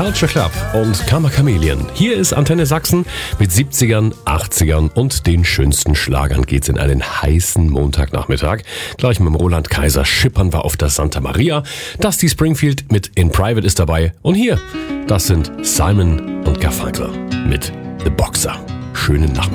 Culture Club und Karma Chameleon. Hier ist Antenne Sachsen mit 70ern, 80ern und den schönsten Schlagern geht's in einen heißen Montagnachmittag. Gleich mit dem Roland Kaiser schippern wir auf der Santa Maria. Dusty Springfield mit In Private ist dabei. Und hier, das sind Simon und Garfunkel mit The Boxer. Schönen Nachmittag.